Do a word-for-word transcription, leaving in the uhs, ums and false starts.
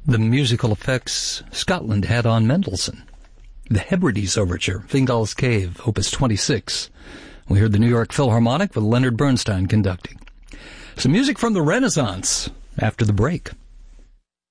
the musical effects Scotland had on Mendelssohn. The Hebrides Overture, Fingal's Cave, Opus twenty-six. We heard the New York Philharmonic with Leonard Bernstein conducting. Some music from the Renaissance after the break.